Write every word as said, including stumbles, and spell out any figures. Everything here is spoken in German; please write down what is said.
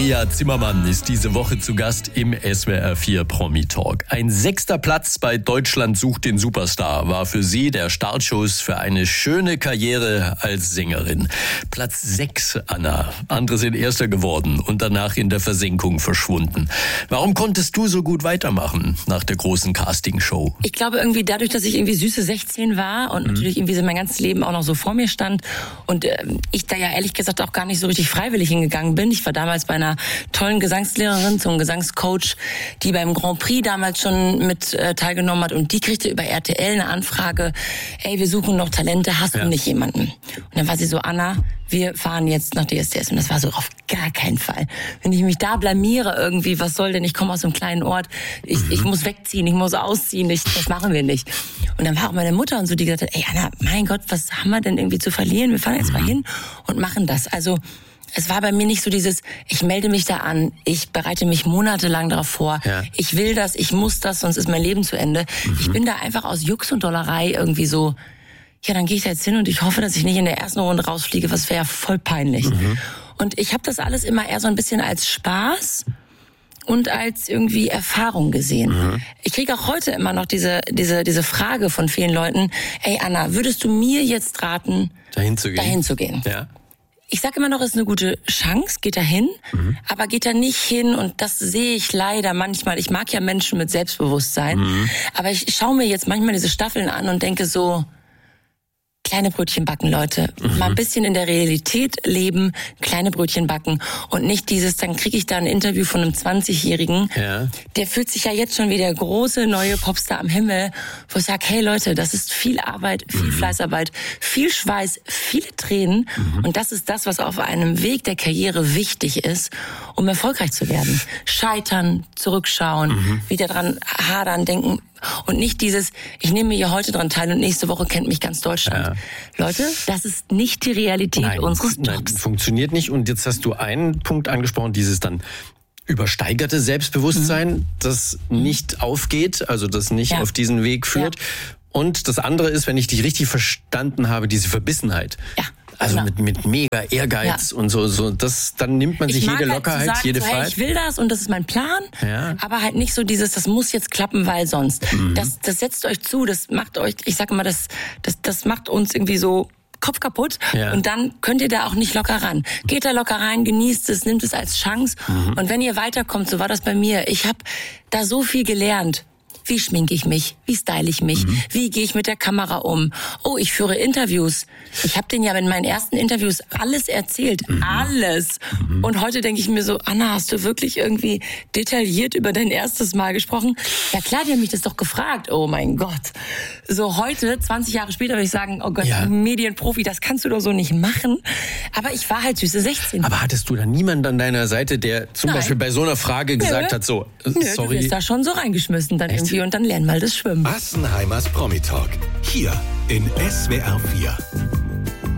Maria Zimmermann ist diese Woche zu Gast im S W R vier Promi Talk. Ein sechster Platz bei Deutschland sucht den Superstar war für sie der Startschuss für eine schöne Karriere als Sängerin. Platz sechs, Anna. Andere sind Erster geworden und danach in der Versenkung verschwunden. Warum konntest du so gut weitermachen nach der großen Castingshow? Ich glaube irgendwie dadurch, dass ich irgendwie süße sechzehn war und mhm. natürlich irgendwie so mein ganzes Leben auch noch so vor mir stand und äh, ich da ja ehrlich gesagt auch gar nicht so richtig freiwillig hingegangen bin. Ich war damals bei einer tollen Gesangslehrerin, so einem Gesangscoach, die beim Grand Prix damals schon mit äh, teilgenommen hat und die kriegte über R T L eine Anfrage, ey, wir suchen noch Talente, hast ja. du nicht jemanden? Und dann war sie so, Anna, wir fahren jetzt nach D S D S. Und das war so, auf gar keinen Fall. Wenn ich mich da blamiere irgendwie, was soll denn, ich komme aus einem kleinen Ort, ich, mhm. ich muss wegziehen, ich muss ausziehen, ich, das machen wir nicht. Und dann war auch meine Mutter und so, die gesagt hat, ey Anna, mein Gott, was haben wir denn irgendwie zu verlieren? Wir fahren jetzt mhm. mal hin und machen das. Also es war bei mir nicht so dieses, ich melde mich da an, ich bereite mich monatelang darauf vor, ja. ich will das, ich muss das, sonst ist mein Leben zu Ende. Mhm. Ich bin da einfach aus Jux und Dollerei irgendwie so, ja, dann gehe ich da jetzt hin und ich hoffe, dass ich nicht in der ersten Runde rausfliege, was wäre ja voll peinlich. Mhm. Und ich habe das alles immer eher so ein bisschen als Spaß und als irgendwie Erfahrung gesehen. Mhm. Ich kriege auch heute immer noch diese diese diese Frage von vielen Leuten, ey Anna, würdest du mir jetzt raten, dahin zu gehen? Dahin zu gehen? Ja. Ich sage immer noch, es ist eine gute Chance, geht da hin, mhm. aber geht da nicht hin und das sehe ich leider manchmal. Ich mag ja Menschen mit Selbstbewusstsein, mhm. aber ich schaue mir jetzt manchmal diese Staffeln an und denke so, kleine Brötchen backen, Leute. Mhm. Mal ein bisschen in der Realität leben, kleine Brötchen backen und nicht dieses, dann kriege ich da ein Interview von einem zwanzigjährigen, ja. der fühlt sich ja jetzt schon wie der große neue Popstar am Himmel, wo ich sage, hey Leute, das ist viel Arbeit, viel mhm. Fleißarbeit, viel Schweiß, viele Tränen mhm. und das ist das, was auf einem Weg der Karriere wichtig ist, um erfolgreich zu werden. Scheitern, zurückschauen, mhm. wieder dran hadern, denken, und nicht dieses, ich nehme mir hier heute dran teil und nächste Woche kennt mich ganz Deutschland. Ja. Leute, das ist nicht die Realität nein, unseres Jobs. Nein, funktioniert nicht. Und jetzt hast du einen Punkt angesprochen, dieses dann übersteigerte Selbstbewusstsein, mhm. das nicht aufgeht, also das nicht ja. auf diesen Weg führt. Ja. Und das andere ist, wenn ich dich richtig verstanden habe, diese Verbissenheit. Ja. Also genau. mit, mit mega Ehrgeiz ja. und so, so, das, dann nimmt man sich jede halt Lockerheit, sagen, jede so, Freiheit. Hey, ich will das und das ist mein Plan, ja. aber halt nicht so dieses, das muss jetzt klappen, weil sonst. Mhm. Das, das setzt euch zu, das macht euch, ich sag immer, das, das, das macht uns irgendwie so Kopf kaputt ja. und dann könnt ihr da auch nicht locker ran. Geht da locker rein, genießt es, nimmt es als Chance mhm. und wenn ihr weiterkommt, so war das bei mir, ich habe da so viel gelernt. Wie schminke ich mich? Wie style ich mich? Mhm. Wie gehe ich mit der Kamera um? Oh, ich führe Interviews. Ich habe denen ja in meinen ersten Interviews alles erzählt. Mhm. Alles. Mhm. Und heute denke ich mir so, Anna, hast du wirklich irgendwie detailliert über dein erstes Mal gesprochen? Ja klar, die haben mich das doch gefragt. Oh mein Gott. So heute, zwanzig Jahre später, würde ich sagen, oh Gott, ja. Medienprofi, das kannst du doch so nicht machen. Aber ich war halt süße sechzehn. Aber hattest du da niemanden an deiner Seite, der zum Nein. Beispiel bei so einer Frage gesagt Nö. hat, so, äh, Nö, sorry. Du wirst da schon so reingeschmissen dann Echt? irgendwie. Und dann lernen wir das Schwimmen. Assenheimers Promi Talk. Hier in S W R vier.